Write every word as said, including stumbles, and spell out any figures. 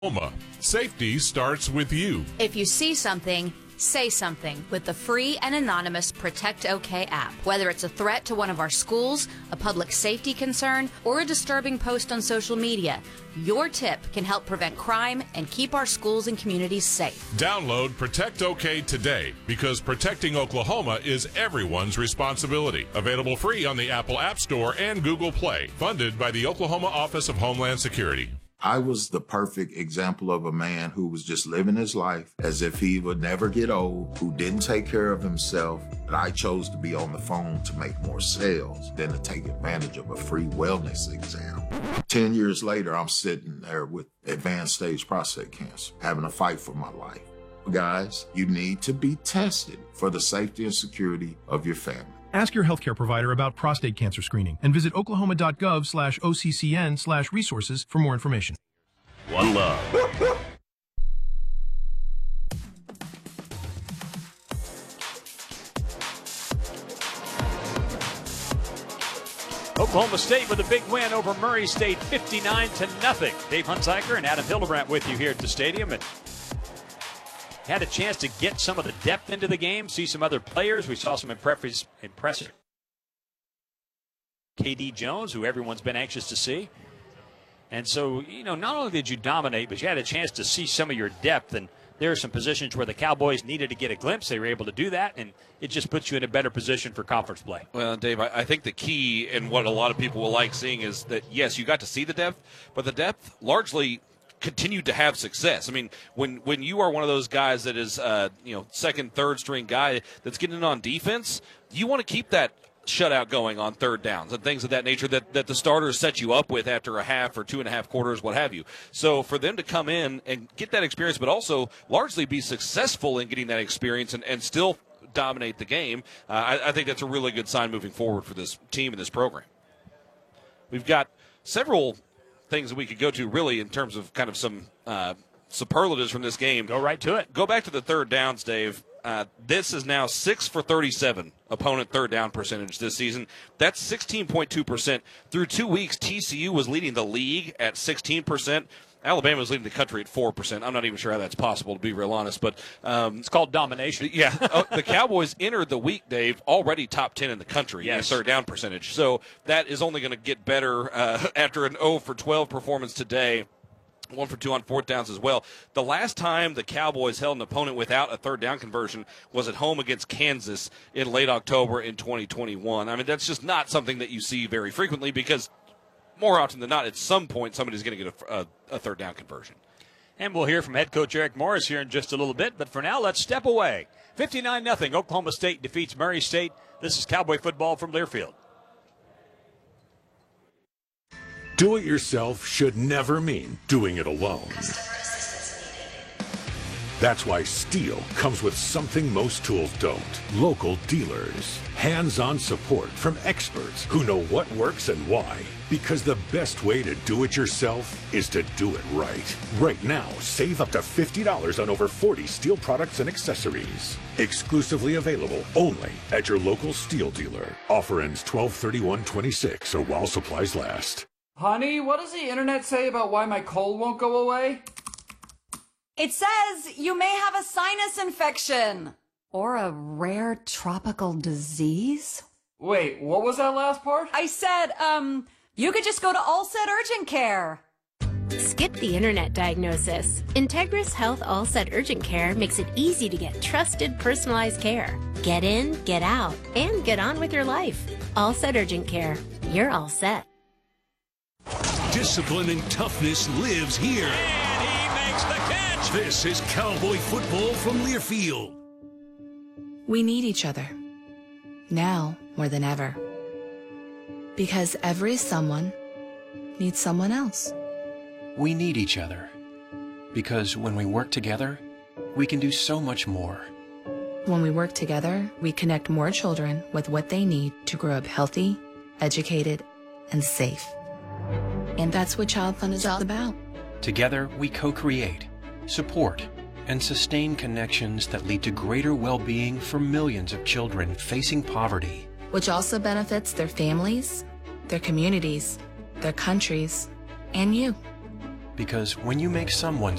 Oklahoma. Safety starts with you. If you see something, say something with the free and anonymous Protect OK app. Whether it's a threat to one of our schools, a public safety concern, or a disturbing post on social media, your tip can help prevent crime and keep our schools and communities safe. Download Protect OK today, because protecting Oklahoma is everyone's responsibility. Available free on the Apple App Store and Google Play. Funded by the Oklahoma Office of Homeland Security. I was the perfect example of a man who was just living his life as if he would never get old, who didn't take care of himself. But I chose to be on the phone to make more sales than to take advantage of a free wellness exam. Ten years later, I'm sitting there with advanced stage prostate cancer, having a fight for my life. Guys, you need to be tested for the safety and security of your family. Ask your healthcare provider about prostate cancer screening and visit oklahoma.gov slash OCCN slash resources for more information. One love. Oklahoma State with a big win over Murray State, fifty-nine to nothing. Dave Hunziker and Adam Hildebrandt with you here at the stadium, and had a chance to get some of the depth into the game, see some other players. We saw some impressive, impressive K D Jones, who everyone's been anxious to see. And so, you know, not only did you dominate, but you had a chance to see some of your depth. And there are some positions where the Cowboys needed to get a glimpse. They were able to do that, and it just puts you in a better position for conference play. Well, Dave, I, I think the key and what a lot of people will like seeing is that, yes, you got to see the depth, but the depth largely continued to have success. I mean, when when you are one of those guys that is, uh, you know, second, third string guy that's getting on defense, you want to keep that shutout going on third downs and things of that nature that, that the starters set you up with after a half or two and a half quarters, what have you. So for them to come in and get that experience, but also largely be successful in getting that experience and, and still dominate the game, uh, I, I think that's a really good sign moving forward for this team and this program. We've got several things that we could go to really in terms of kind of some uh, superlatives from this game. Go right to it. Go back to the third downs, Dave. Uh, this is now six for thirty-seven opponent third down percentage this season. That's sixteen point two percent. Through two weeks, T C U was leading the league at sixteen percent. Alabama was leading the country at four percent. I'm not even sure how that's possible, to be real honest. But um, it's called domination. Yeah. uh, the Cowboys entered the week, Dave, already top ten in the country yes. in third down percentage. So that is only going to get better uh, after an oh for twelve performance today. One for two on fourth downs as well. The last time the Cowboys held an opponent without a third down conversion was at home against Kansas in late October in twenty twenty-one. I mean, that's just not something that you see very frequently because more often than not, at some point, somebody's going to get a, a, a third down conversion. And we'll hear from head coach Eric Morris here in just a little bit. But for now, let's step away. fifty-nine nothing. Oklahoma State defeats Murray State. This is Cowboy football from Learfield. Do-it-yourself should never mean doing it alone. That's why Steel comes with something most tools don't. Local dealers. Hands-on support from experts who know what works and why. Because the best way to do it yourself is to do it right. Right now, save up to fifty dollars on over forty Steel products and accessories. Exclusively available only at your local Steel dealer. Offer ends twelve thirty-one twenty-six or while supplies last. Honey, what does the internet say about why my cold won't go away? It says you may have a sinus infection. Or a rare tropical disease? Wait, what was that last part? I said, um, you could just go to Allset Urgent Care. Skip the internet diagnosis. Integris Health Allset Urgent Care makes it easy to get trusted, personalized care. Get in, get out, and get on with your life. Allset Urgent Care. You're all set. Discipline and toughness lives here. And he makes the catch. This is Cowboy football from Learfield. We need each other. Now more than ever. Because every someone needs someone else. We need each other. Because when we work together, we can do so much more. When we work together, we connect more children with what they need to grow up healthy, educated, and safe. And that's what Child Fund is all about. Together, we co-create, support, and sustain connections that lead to greater well-being for millions of children facing poverty. Which also benefits their families, their communities, their countries, and you. Because when you make someone's